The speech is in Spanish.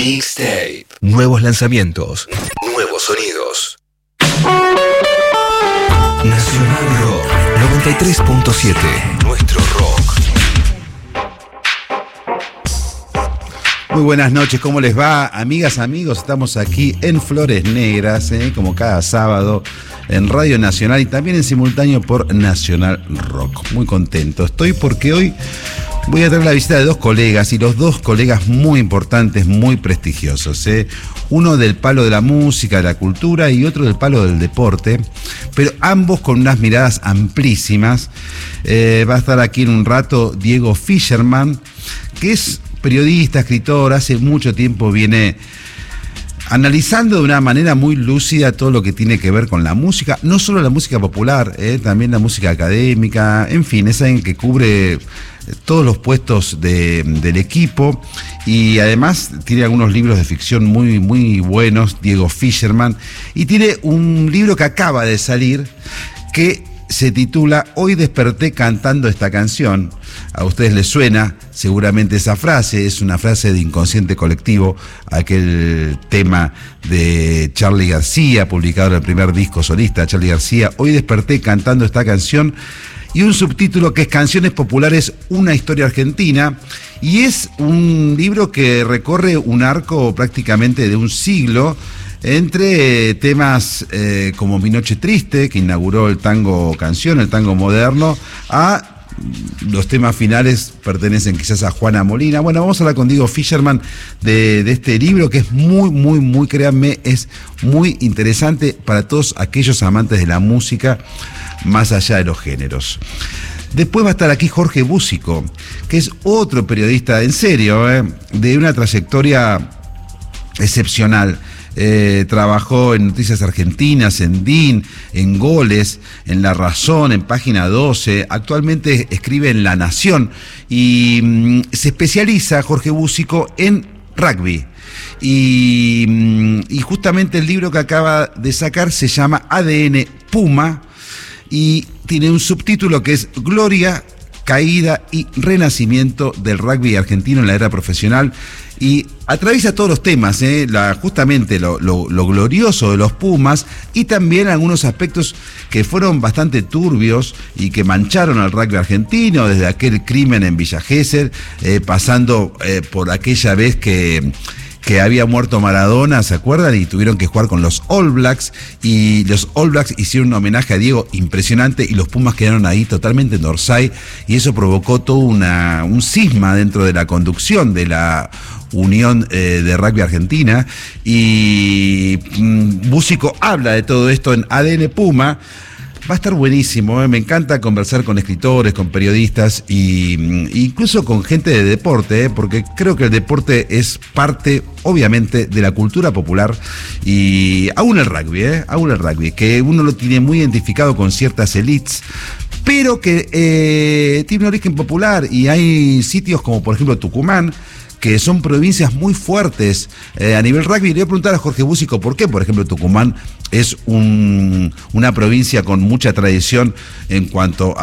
Mixtape. Nuevos lanzamientos. Nuevos sonidos. Nacional Rock 93.7. Nuestro rock. Muy buenas noches, ¿cómo les va? Amigas, amigos, estamos aquí en Flores Negras, como cada sábado en Radio Nacional y también en simultáneo por Nacional Rock. Muy contento estoy porque hoy voy a tener la visita de dos colegas y los dos colegas muy importantes, muy prestigiosos. Uno del palo de la música, de la cultura y otro del palo del deporte, pero ambos con unas miradas amplísimas. Va a estar aquí en un rato Diego Fischerman, que es periodista, escritor, hace mucho tiempo viene analizando de una manera muy lúcida todo lo que tiene que ver con la música, no solo la música popular, también la música académica, en fin, es alguien que cubre todos los puestos del equipo y además tiene algunos libros de ficción muy, muy buenos, Diego Fischerman, y tiene un libro que acaba de salir que se titula Hoy desperté cantando esta canción. A ustedes les suena seguramente esa frase, es una frase de Inconsciente Colectivo, aquel tema de Charly García, publicado en el primer disco solista, Charly García. Hoy desperté cantando esta canción, y un subtítulo que es Canciones Populares, una historia argentina, y es un libro que recorre un arco prácticamente de un siglo, entre temas como Mi Noche Triste, que inauguró el tango canción, el tango moderno, a los temas finales pertenecen quizás a Juana Molina. Bueno, vamos a hablar con Diego Fischerman de este libro que es muy, créanme, es muy interesante para todos aquellos amantes de la música, más allá de los géneros. Después va a estar aquí Jorge Búsico, que es otro periodista, en serio, de una trayectoria excepcional. Trabajó en Noticias Argentinas, en DIN, en Goles, en La Razón, en Página 12, actualmente escribe en La Nación y se especializa, Jorge Búsico, en rugby. Y justamente el libro que acaba de sacar se llama ADN Puma y tiene un subtítulo que es Gloria, Caída y Renacimiento del Rugby Argentino en la Era Profesional. Y atraviesa todos los temas, justamente lo glorioso de los Pumas y también algunos aspectos que fueron bastante turbios y que mancharon al rugby argentino, desde aquel crimen en Villa Gesell, pasando por aquella vez que había muerto Maradona, ¿se acuerdan? Y tuvieron que jugar con los All Blacks, y los All Blacks hicieron un homenaje a Diego impresionante y los Pumas quedaron ahí totalmente en Orsay, y eso provocó todo un cisma dentro de la conducción de la Unión de Rugby Argentina, y Búsico habla de todo esto en ADN Puma. Va a estar buenísimo, me encanta conversar con escritores, con periodistas e incluso con gente de deporte, porque creo que el deporte es parte, obviamente, de la cultura popular, y aún el rugby, que uno lo tiene muy identificado con ciertas élites, pero que tiene un origen popular, y hay sitios como por ejemplo Tucumán, que son provincias muy fuertes a nivel rugby. Le voy a preguntar a Jorge Búsico por qué, por ejemplo, Tucumán es una provincia con mucha tradición en cuanto